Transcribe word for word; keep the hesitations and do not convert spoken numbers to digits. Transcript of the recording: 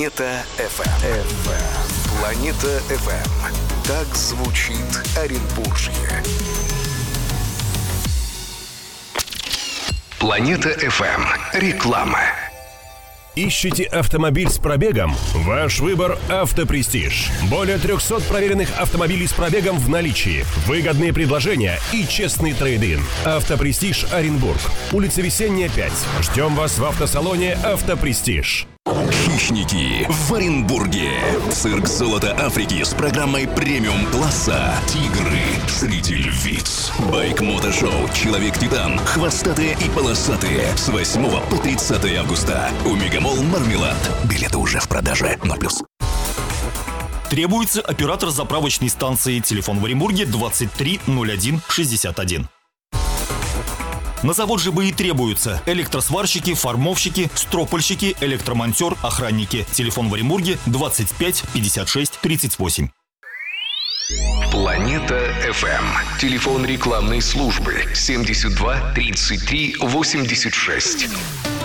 Планета эф эм. эф эм. Планета эф эм. Так звучит Оренбуржье. Планета эф эм. Реклама. Ищете автомобиль с пробегом? Ваш выбор – «Автопрестиж». Более трехсот проверенных автомобилей с пробегом в наличии, выгодные предложения и честный трейд-ин. «Автопрестиж» Оренбург. Улица Весенняя, пять. Ждем вас в автосалоне «Автопрестиж». Хищники в Оренбурге. Цирк «Золото Африки» с программой премиум-класса. Тигры среди львиц. Байк-мотошоу «Человек-титан». Хвостатые и полосатые. С восьмого по тридцатое августа. У Мегамолл Мармелад. Билеты уже в продаже. ноль плюс. Требуется оператор заправочной станции. Телефон в Оренбурге двадцать три ноль один шестьдесят один. На завод ЖБИ требуются электросварщики, формовщики, стропольщики, электромонтер, охранники. Телефон в Оренбурге двадцать пять пятьдесят шесть тридцать восемь. Планета эф эм. Телефон рекламной службы семьдесят два тридцать три восемьдесят шесть.